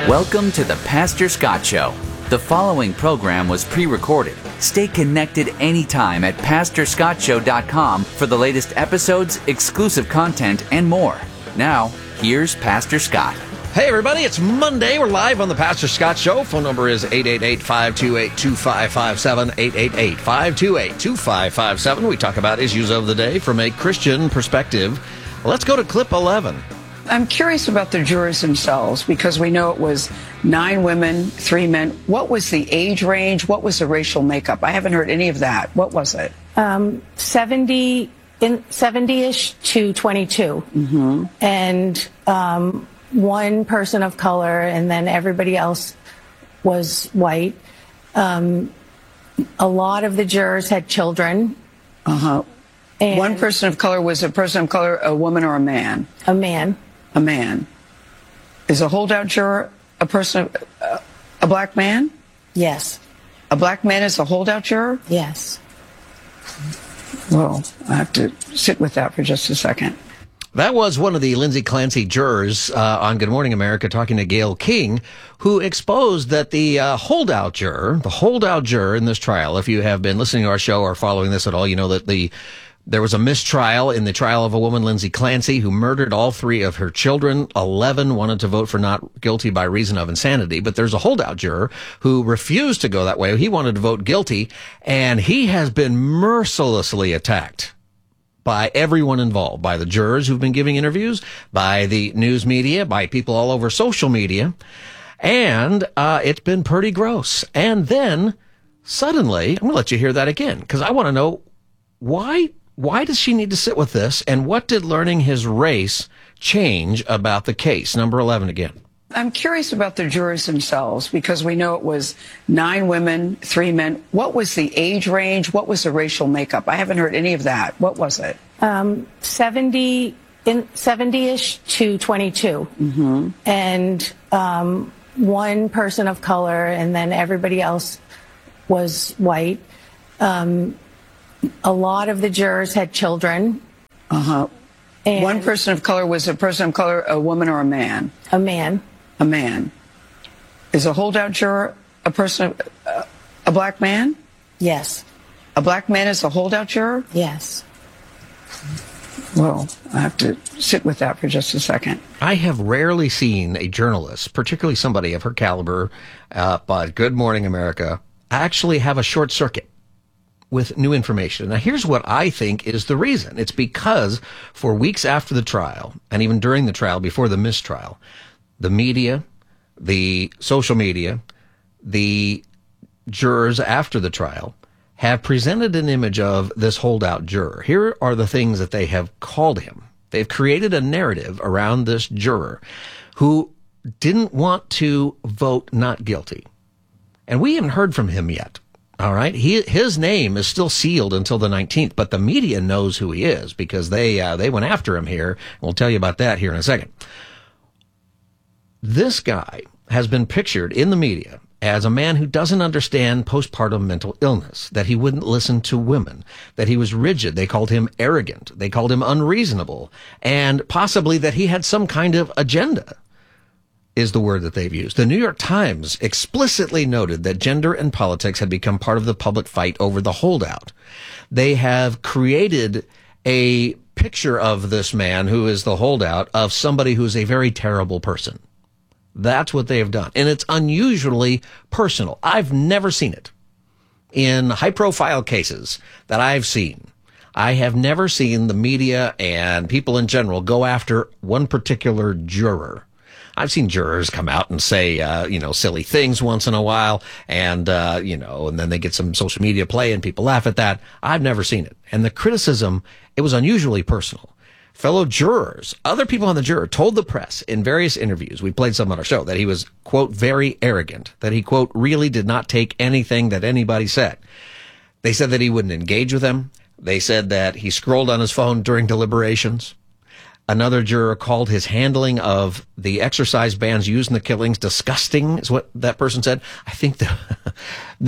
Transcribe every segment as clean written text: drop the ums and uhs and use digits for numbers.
Welcome to the Pastor Scott Show. The following program was pre-recorded. Stay connected anytime at PastorScottShow.com for the latest episodes, exclusive content, and more. Now, here's Pastor Scott. Hey everybody, it's Monday. We're live on the Pastor Scott Show. Phone number is 888-528-2557, 888-528-2557. We talk about issues of the day from a Christian perspective. Let's go to clip 11. I'm curious about the jurors themselves because we know it was 9 women, 3 men. What was the age range? What was the racial makeup? I haven't heard any of that. What was it? 70-ish to 22. Mm-hmm. And one person of color, and then everybody else was white. A lot of the jurors had children. Uh-huh. And one person of color, was a person of color a woman or a man? A man. A man. Is a holdout juror a person, a black man? Yes. A black man is a holdout juror? Yes. Well, I have to sit with that for just a second. That was one of the Lindsay Clancy jurors on Good Morning America talking to Gayle King, who exposed that the holdout juror in this trial, if you have been listening to our show or following this at all, you know that there was a mistrial in the trial of a woman, Lindsay Clancy, who murdered all 3 of her children. 11 wanted to vote for not guilty by reason of insanity. But there's a holdout juror who refused to go that way. He wanted to vote guilty, and he has been mercilessly attacked by everyone involved, by the jurors who've been giving interviews, by the news media, by people all over social media. And it's been pretty gross. And then suddenly, I'm going to let you hear that again, because I want to know why does she need to sit with this, and what did learning his race change about the case? Number 11 again. I'm curious about the jurors themselves because we know it was 9 women, 3 men. What was the age range? What was the racial makeup? I haven't heard any of that. What was it? 70-ish to 22. Mm-hmm. And one person of color, and then everybody else was white. A lot of the jurors had children. Uh-huh. And one person of color, was a person of color a woman or a man? A man. A man. Is a holdout juror a person, a black man? Yes. A black man is a holdout juror? Yes. Well, I have to sit with that for just a second. I have rarely seen a journalist, particularly somebody of her caliber, but Good Morning America, actually have a short circuit with new information. Now, here's what I think is the reason. It's because for weeks after the trial, and even during the trial, before the mistrial, the media, the social media, the jurors after the trial have presented an image of this holdout juror. Here are the things that they have called him. They've created a narrative around this juror who didn't want to vote not guilty. And we haven't heard from him yet. All right. His name is still sealed until the 19th, but the media knows who he is because they went after him here. We'll tell you about that here in a second. This guy has been pictured in the media as a man who doesn't understand postpartum mental illness, that he wouldn't listen to women, that he was rigid. They called him arrogant. They called him unreasonable, and possibly that he had some kind of agenda is the word that they've used. The New York Times explicitly noted that gender and politics had become part of the public fight over the holdout. They have created a picture of this man who is the holdout of somebody who is a very terrible person. That's what they have done. And it's unusually personal. I've never seen it. In high-profile cases that I've seen, I have never seen the media and people in general go after one particular juror. I've seen jurors come out and say, silly things once in a while, and then they get some social media play and people laugh at that. I've never seen it. And the criticism, it was unusually personal. Fellow jurors, other people on the juror told the press in various interviews, we played some on our show, that he was, quote, very arrogant, that he, quote, really did not take anything that anybody said. They said that he wouldn't engage with them. They said that he scrolled on his phone during deliberations. Another juror called his handling of the exercise bands used in the killings disgusting, is what that person said. I think the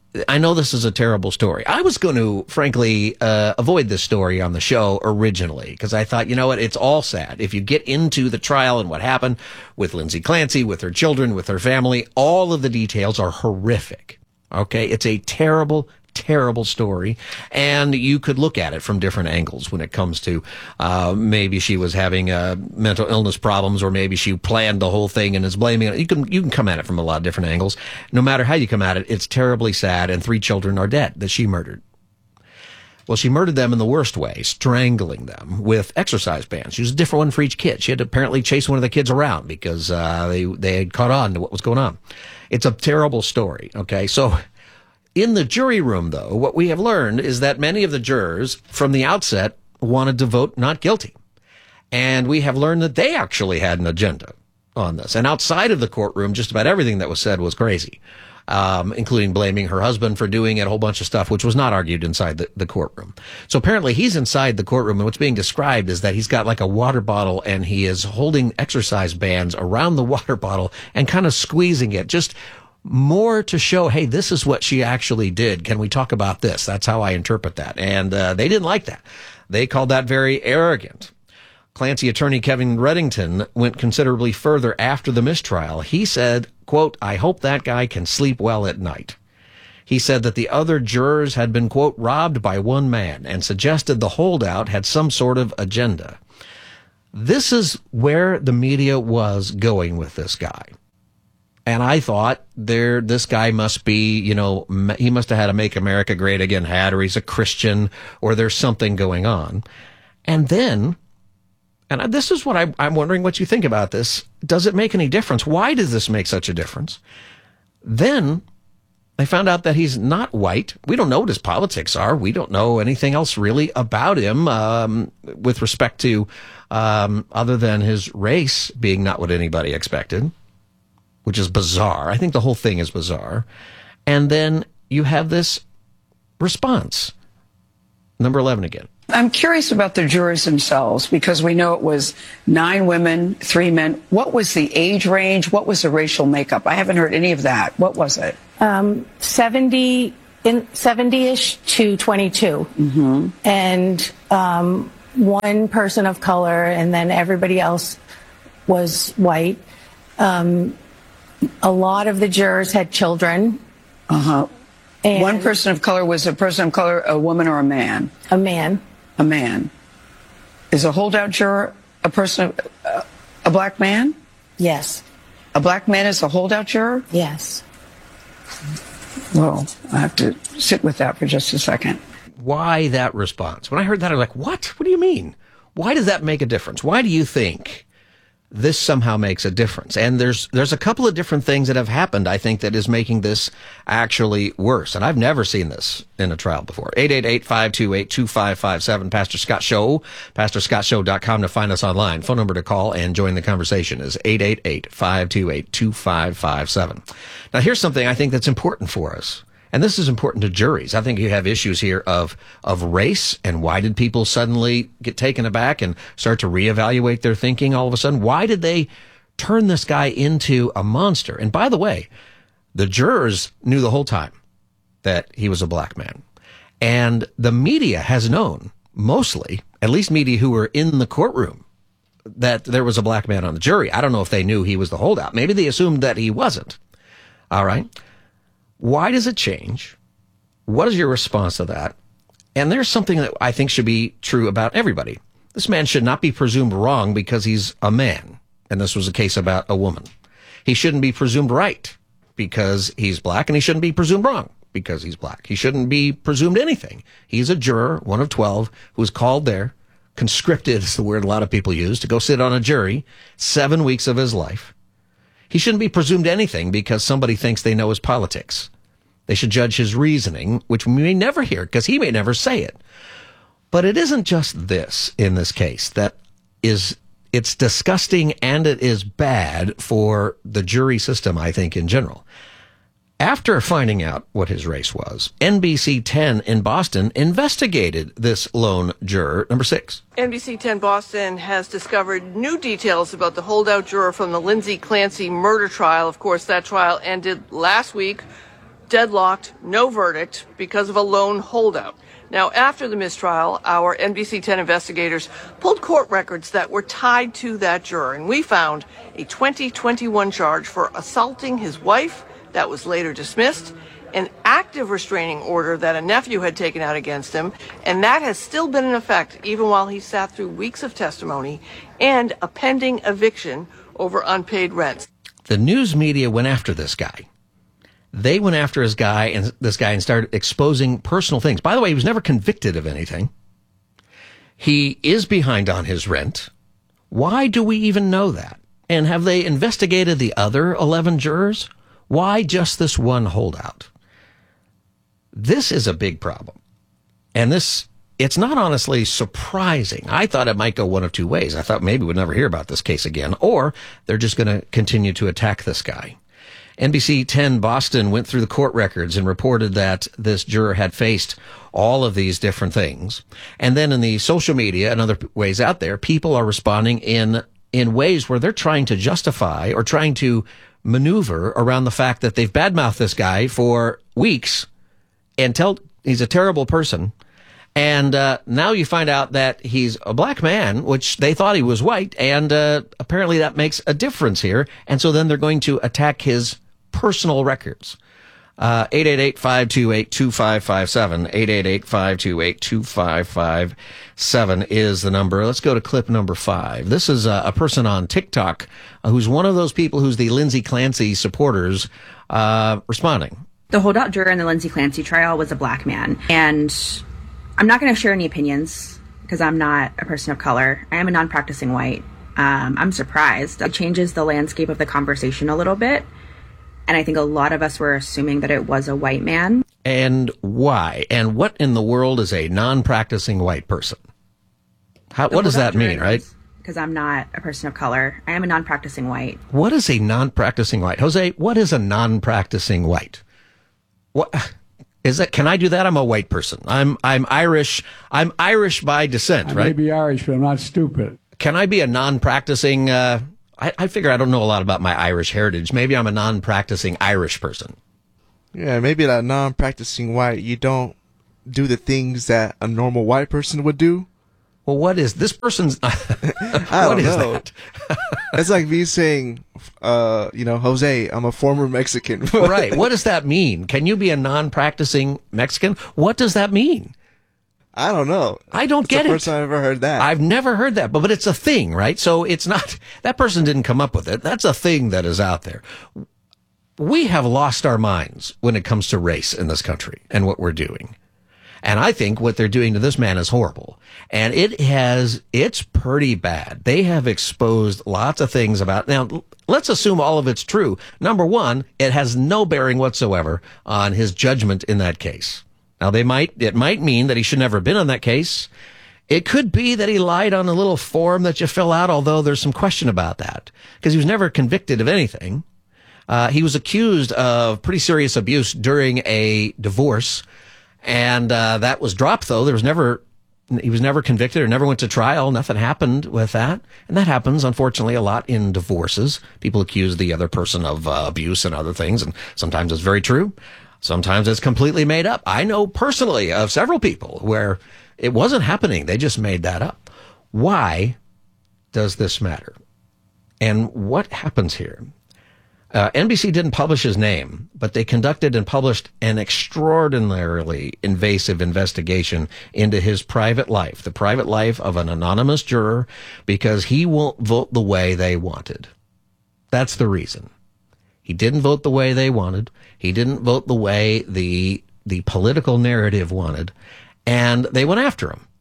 I know this is a terrible story. I was going to, frankly, avoid this story on the show originally because I thought, you know what, it's all sad. If you get into the trial and what happened with Lindsay Clancy, with her children, with her family, all of the details are horrific. Okay? It's a terrible, terrible story, and you could look at it from different angles when it comes to maybe she was having mental illness problems, or maybe she planned the whole thing and is blaming it. You can come at it from a lot of different angles. No matter how you come at it, it's terribly sad, and 3 children are dead that she murdered. Well, she murdered them in the worst way, strangling them with exercise bands. She used a different one for each kid. She had to apparently chase one of the kids around because they had caught on to what was going on. It's a terrible story, okay? So in the jury room, though, what we have learned is that many of the jurors from the outset wanted to vote not guilty. And we have learned that they actually had an agenda on this. And outside of the courtroom, just about everything that was said was crazy, including blaming her husband for doing it, a whole bunch of stuff, which was not argued inside the courtroom. So apparently he's inside the courtroom, and what's being described is that he's got like a water bottle, and he is holding exercise bands around the water bottle and kind of squeezing it, just more to show, hey, this is what she actually did. Can we talk about this? That's how I interpret that. And they didn't like that. They called that very arrogant. Clancy attorney Kevin Reddington went considerably further after the mistrial. He said, quote, "I hope that guy can sleep well at night." He said that the other jurors had been, quote, "robbed by one man," and suggested the holdout had some sort of agenda. This is where the media was going with this guy. And I thought this guy must be, he must have had a Make America Great Again hat, or he's a Christian, or there's something going on. And then, and this is what I'm wondering what you think about this. Does it make any difference? Why does this make such a difference? Then they found out that he's not white. We don't know what his politics are. We don't know anything else really about him with respect to other than his race being not what anybody expected, which is bizarre. I think the whole thing is bizarre. And then you have this response. Number 11 again. I'm curious about the jurors themselves, because we know it was 9 women, 3 men. What was the age range? What was the racial makeup? I haven't heard any of that. What was it? 70-ish to 22. Mm-hmm. And one person of color, and then everybody else was white. A lot of the jurors had children. Uh-huh. And one person of color was a person of color, a woman or a man? A man. A man. Is a holdout juror a person, a black man? Yes. A black man is a holdout juror? Yes. Well, I have to sit with that for just a second. Why that response? When I heard that, I'm like, what? What do you mean? Why does that make a difference? Why do you think this somehow makes a difference? And there's a couple of different things that have happened, I think, that is making this actually worse. And I've never seen this in a trial before. 888-528-2557, Pastor Scott Show, PastorScottShow.com to find us online. Phone number to call and join the conversation is 888-528-2557. Now, here's something I think that's important for us. And this is important to juries. I think you have issues here of race, and why did people suddenly get taken aback and start to reevaluate their thinking all of a sudden? Why did they turn this guy into a monster? And by the way, the jurors knew the whole time that he was a black man. And the media has known, mostly, at least media who were in the courtroom, that there was a black man on the jury. I don't know if they knew he was the holdout. Maybe they assumed that he wasn't. All right. Why does it change? What is your response to that? And there's something that I think should be true about everybody. This man should not be presumed wrong because he's a man. And this was a case about a woman. He shouldn't be presumed right because he's black, and he shouldn't be presumed wrong because he's black. He shouldn't be presumed anything. He's a juror, one of 12, who was called there, conscripted is the word a lot of people use, to go sit on a jury 7 weeks of his life. He shouldn't be presumed anything because somebody thinks they know his politics. They should judge his reasoning, which we may never hear because he may never say it. But it isn't just this in this case it's disgusting, and it is bad for the jury system, I think, in general. After finding out what his race was, NBC 10 in Boston investigated this lone juror, number 6. NBC 10 Boston has discovered new details about the holdout juror from the Lindsay Clancy murder trial. Of course, that trial ended last week. deadlocked, no verdict because of a lone holdout. Now, after the mistrial, our NBC 10 investigators pulled court records that were tied to that juror, and we found a 2021 charge for assaulting his wife that was later dismissed, an active restraining order that a nephew had taken out against him, and that has still been in effect even while he sat through weeks of testimony, and a pending eviction over unpaid rents. The news media went after this guy. They went after this guy and started exposing personal things. By the way, he was never convicted of anything. He is behind on his rent. Why do we even know that? And have they investigated the other 11 jurors? Why just this one holdout? This is a big problem. And it's not honestly surprising. I thought it might go one of two ways. I thought maybe we'd never hear about this case again, or they're just going to continue to attack this guy. NBC 10 Boston went through the court records and reported that this juror had faced all of these different things. And then in the social media and other ways out there, people are responding in ways where they're trying to justify or trying to maneuver around the fact that they've badmouthed this guy for weeks and tell he's a terrible person. And now you find out that he's a black man, which they thought he was white, and apparently that makes a difference here. And so then they're going to attack his personal records. 888-528-2557. 888-528-2557 is the number. Let's go to clip number 5. This is a person on TikTok who's one of those people who's the Lindsay Clancy supporters responding. The holdout juror in the Lindsay Clancy trial was a black man. And I'm not going to share any opinions because I'm not a person of color. I am a non-practicing white. I'm surprised. It changes the landscape of the conversation a little bit. And I think a lot of us were assuming that it was a white man. And why? And what in the world is a non-practicing white person? What does that mean, right? Because I'm not a person of color. I am a non-practicing white. What is a non-practicing white? Jose, what is a non-practicing white? What is that? Can I do that? I'm a white person. I'm Irish. I'm Irish by descent, right? I may be Irish, but I'm not stupid. Can I be a non-practicing, I figure I don't know a lot about my Irish heritage. Maybe I'm a non-practicing Irish person. Yeah, maybe that non-practicing white, you don't do the things that a normal white person would do. Well, what is this person's? I don't know. That? It's like me saying, Jose, I'm a former Mexican. Right. What does that mean? Can you be a non-practicing Mexican? What does that mean? I don't know. I don't get it. It's the first time I've ever heard that. I've never heard that, but it's a thing, right? So it's not, that person didn't come up with it. That's a thing that is out there. We have lost our minds when it comes to race in this country and what we're doing. And I think what they're doing to this man is horrible. And it's pretty bad. They have exposed lots of things about, now, let's assume all of it's true. Number one, it has no bearing whatsoever on his judgment in that case. Now, it might mean that he should never have been on that case. It could be that he lied on a little form that you fill out, although there's some question about that, because he was never convicted of anything. He was accused of pretty serious abuse during a divorce, and that was dropped, though. He was never convicted or never went to trial. Nothing happened with that. And that happens, unfortunately, a lot in divorces. People accuse the other person of abuse and other things, and sometimes it's very true. Sometimes it's completely made up. I know personally of several people where it wasn't happening. They just made that up. Why does this matter? And what happens here? NBC didn't publish his name, but they conducted and published an extraordinarily invasive investigation into his private life, the private life of an anonymous juror, because he won't vote the way they wanted. That's the reason. He didn't vote the way they wanted. He didn't vote the way the political narrative wanted, and they went after him.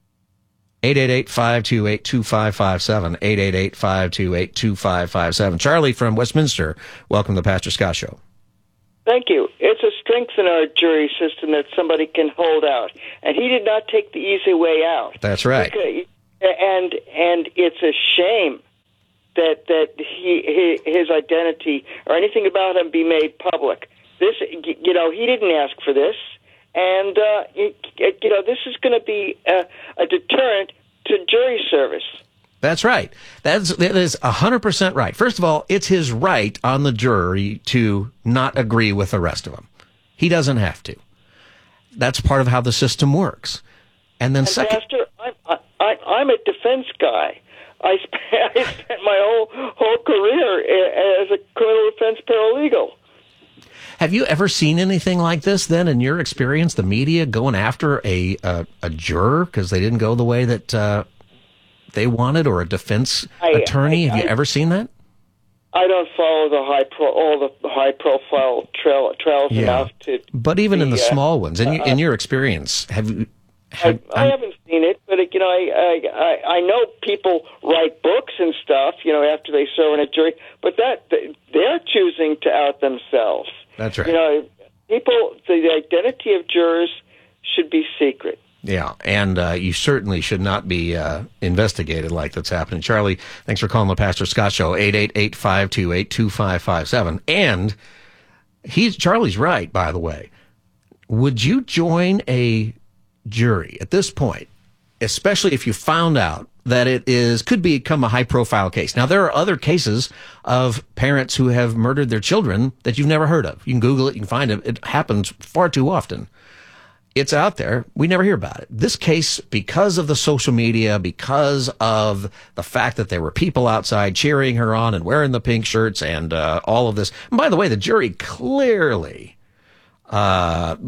888-528-2557. 888-528-2557. Charlie from Westminster, welcome to the Pastor Scott Show. Thank you. It's a strength in our jury system that somebody can hold out, and he did not take the easy way out. That's right. And it's a shame that his identity or anything about him be made public. This, he didn't ask for this, and this is going to be a deterrent to jury service. That's right. That is 100% right. First of all, it's his right on the jury to not agree with the rest of them. He doesn't have to. That's part of how the system works. And then second, Pastor, I'm a defense guy. I spent my whole career as a criminal defense paralegal. have you ever seen anything like this then in your experience, the media going after a juror because they didn't go the way that they wanted, or a defense attorney? Have you ever seen that? I don't follow all the high profile trials enough to. But even in the small ones, in your experience, have you? I haven't seen it, but I know people write books and stuff, after they serve in a jury. But they're choosing to out themselves. That's right. The identity of jurors should be secret. Yeah, and you certainly should not be investigated like that's happening. Charlie, thanks for calling the Pastor Scott Show, 888-528-2557. And Charlie's right, by the way. Would you join a jury at this point, especially if you found out that it could become a high-profile case? Now, there are other cases of parents who have murdered their children that you've never heard of. You can Google it, you can find it. It happens far too often. It's out there. We never hear about it. This case, because of the social media, because of the fact that there were people outside cheering her on and wearing the pink shirts and all of this. And by the way, the jury clearly were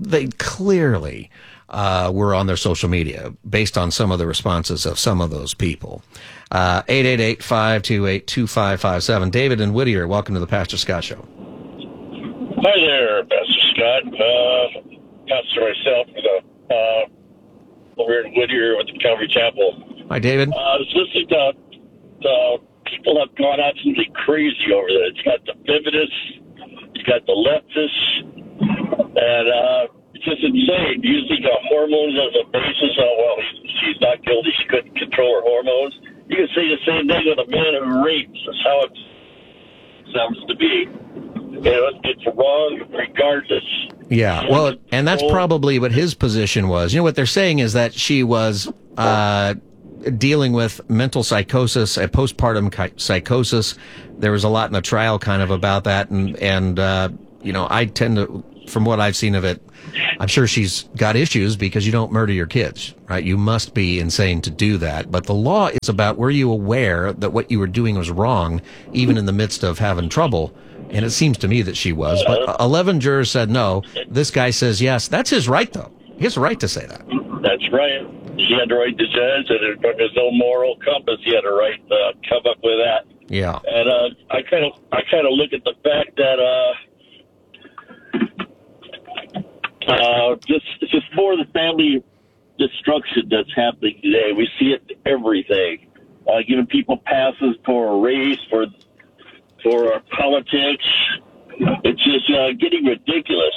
on their social media based on some of the responses of some of those people. 888-528-2557. David and Whittier, welcome to the Pastor Scott Show. Hi there, Pastor Scott. Pastor myself, over in Whittier with the Calvary Chapel. Hi, David. I was listening to people have gone absolutely crazy over that. It's got the feminists, it's got the leftists, and it's just insane. Using hormones as a basis. She's not guilty. She couldn't control her hormones. You can say the same thing with a man who rapes. That's how it sounds to be. It's wrong regardless. Yeah, well, and that's probably what his position was. What they're saying is that she was dealing with mental psychosis, a postpartum psychosis. There was a lot in the trial kind of about that, and I tend to, from what I've seen of it, I'm sure she's got issues because you don't murder your kids, right? You must be insane to do that. But the law is about, were you aware that what you were doing was wrong, even in the midst of having trouble? And it seems to me that she was. But 11 jurors said no. This guy says yes. That's his right, though. He has a right to say that. That's right. He had the right to judge, and from his own moral compass, he had a right to come up with that. Yeah. And I kind of look at the fact that it's just more of the family destruction that's happening today. We see it in everything. Giving people passes for race, for politics. It's just getting ridiculous.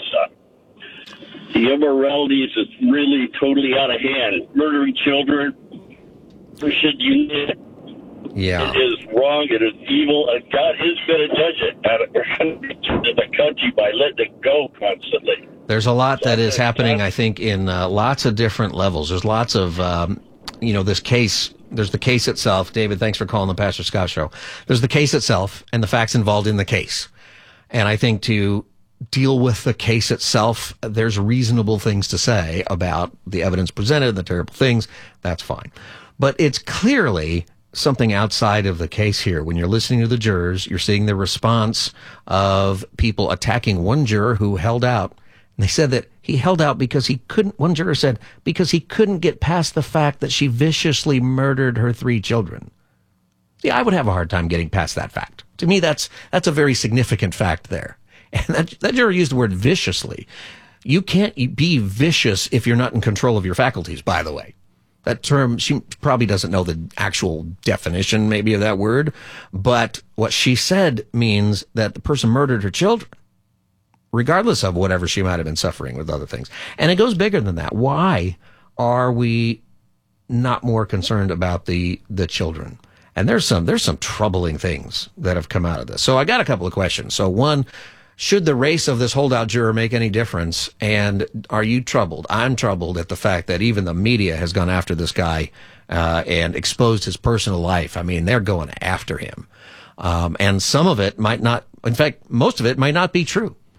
The immorality is just really totally out of hand. Murdering children, Christian Union, yeah, it is wrong, it is evil, and God is going to judge it in the country by letting it go constantly. There's a lot that is happening, I think, in lots of different levels. There's lots of, this case. There's the case itself. David, thanks for calling the Pastor Scott Show. There's the case itself and the facts involved in the case. And I think to deal with the case itself, there's reasonable things to say about the evidence presented, the terrible things. That's fine. But it's clearly something outside of the case here. When you're listening to the jurors, you're seeing the response of people attacking one juror who held out. And they said that he held out because one juror said, because he couldn't get past the fact that she viciously murdered her 3 children. See, I would have a hard time getting past that fact. To me, that's a very significant fact there. And that juror used the word viciously. You can't be vicious if you're not in control of your faculties, by the way. That term, she probably doesn't know the actual definition maybe of that word, but what she said means that the person murdered her children, regardless of whatever she might have been suffering with other things. And it goes bigger than that. Why are we not more concerned about the children? And there's some troubling things that have come out of this. So I got a couple of questions. So one, should the race of this holdout juror make any difference? And are you troubled? I'm troubled at the fact that even the media has gone after this guy and exposed his personal life. I mean, they're going after him. And some of it might not, in fact, most of it might not be true.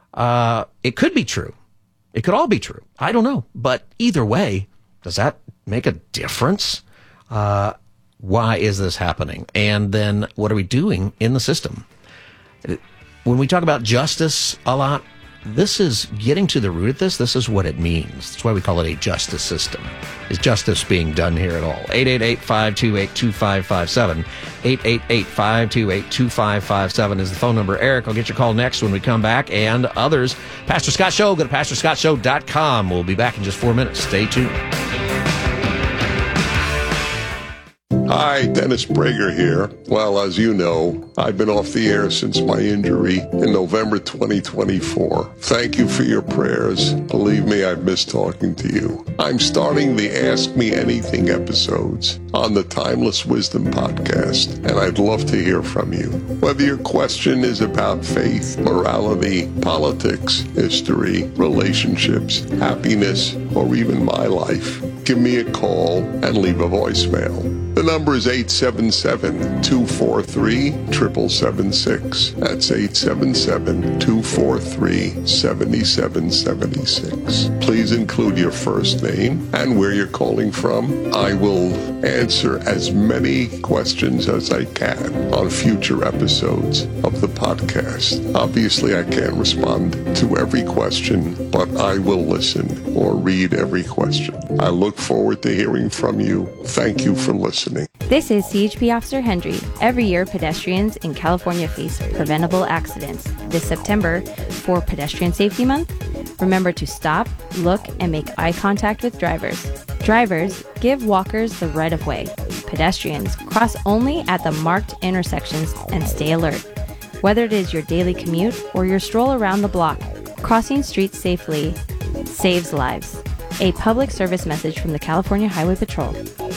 It could be true. It could all be true. I don't know. But either way, does that make a difference? Why is this happening? And then what are we doing in the system? When we talk about justice a lot, this is getting to the root of this. This is what it means. That's why we call it a justice system. Is justice being done here at all? 888-528-2557. 888-528-2557 is the phone number. Eric, I'll get your call next when we come back. And others, Pastor Scott Show. Go to PastorScottShow.com. We'll be back in just 4 minutes. Stay tuned. Hi, Dennis Prager here. Well, as you know, I've been off the air since my injury in November 2024. Thank you for your prayers. Believe me, I've missed talking to you. I'm starting the Ask Me Anything episodes on the Timeless Wisdom podcast, and I'd love to hear from you. Whether your question is about faith, morality, politics, history, relationships, happiness, or even my life, give me a call and leave a voicemail. The number is 877-243-7776. That's 877-243-7776. Please include your first name and where you're calling from. I will answer as many questions as I can on future episodes of the podcast. Obviously, I can't respond to every question, but I will listen or read every question. I look forward to hearing from you. Thank you for listening. This is CHP Officer Hendry. Every year, pedestrians in California face preventable accidents. This September, for Pedestrian Safety Month, remember to stop, look, and make eye contact with drivers. Drivers, give walkers the right of way. Pedestrians, cross only at the marked intersections and stay alert. Whether it is your daily commute or your stroll around the block, crossing streets safely saves lives. A public service message from the California Highway Patrol.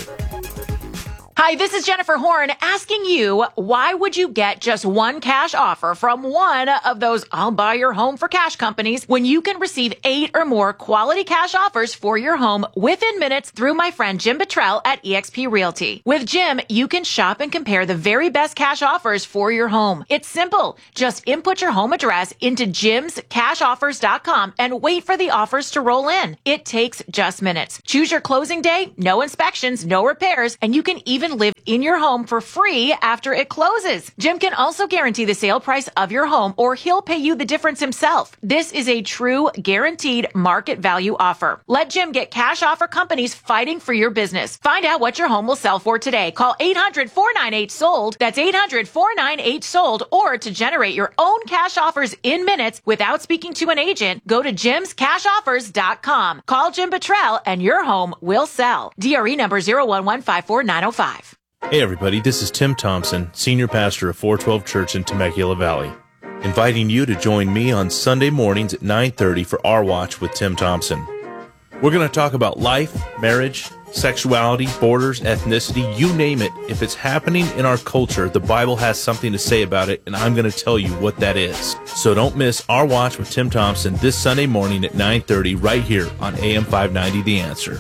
Hi, this is Jennifer Horn asking you, why would you get just one cash offer from one of those I'll buy your home for cash companies when you can receive 8 or more quality cash offers for your home within minutes through my friend Jim Bottrell at eXp Realty. With Jim, you can shop and compare the very best cash offers for your home. It's simple. Just input your home address into jimscashoffers.com and wait for the offers to roll in. It takes just minutes. Choose your closing day, no inspections, no repairs, and you can even live in your home for free after it closes. Jim can also guarantee the sale price of your home, or he'll pay you the difference himself. This is a true guaranteed market value offer. Let Jim get cash offer companies fighting for your business. Find out what your home will sell for today. Call 800-498-SOLD. That's 800-498-SOLD. Or to generate your own cash offers in minutes without speaking to an agent, go to jimscashoffers.com. Call Jim Bottrell and your home will sell. DRE number 01154-905. Hey everybody, this is Tim Thompson, Senior Pastor of 412 Church in Temecula Valley, inviting you to join me on Sunday mornings at 9:30 for Our Watch with Tim Thompson. We're going to talk about life, marriage, sexuality, borders, ethnicity, you name it. If it's happening in our culture, the Bible has something to say about it, and I'm going to tell you what that is. So don't miss Our Watch with Tim Thompson this Sunday morning at 9:30 right here on AM 590 The Answer.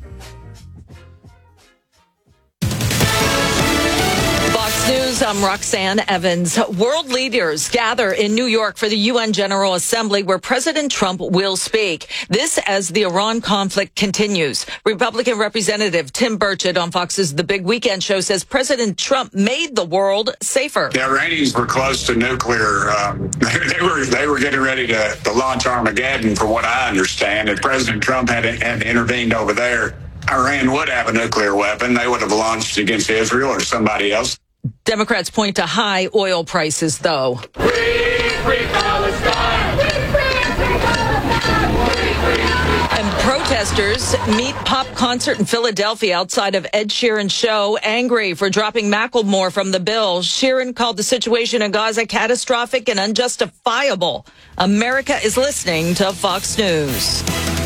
I'm Roxanne Evans. World leaders gather in New York for the UN General Assembly, where President Trump will speak. This as the Iran conflict continues. Republican Representative Tim Burchett on Fox's The Big Weekend Show says President Trump made the world safer. The Iranians were close to nuclear. They were getting ready to launch Armageddon, from what I understand. If President Trump had intervened over there, Iran would have a nuclear weapon. They would have launched against Israel or somebody else. Democrats point to high oil prices, though. Free Palestine! And protesters meet pop concert in Philadelphia outside of Ed Sheeran's show, angry for dropping Macklemore from the bill. Sheeran called the situation in Gaza catastrophic and unjustifiable. America is listening to Fox News.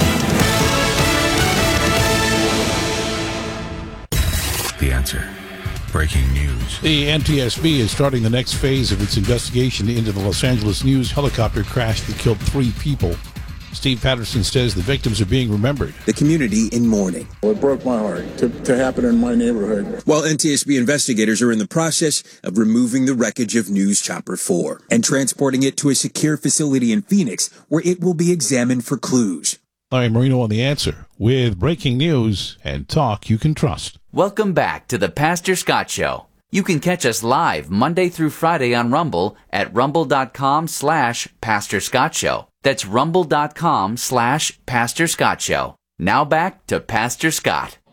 The Answer. Breaking news. The NTSB is starting the next phase of its investigation into the Los Angeles News helicopter crash that killed 3 people. Steve Patterson says the victims are being remembered. The community in mourning. Well, it broke my heart to happen in my neighborhood. While NTSB investigators are in the process of removing the wreckage of News Chopper 4 and transporting it to a secure facility in Phoenix where it will be examined for clues. Larry Marino on The Answer with breaking news and talk you can trust. Welcome back to the Pastor Scott Show. You can catch us live Monday through Friday on Rumble at rumble.com/Pastor Scott Show. That's rumble.com/Pastor Scott Show. Now back to Pastor Scott.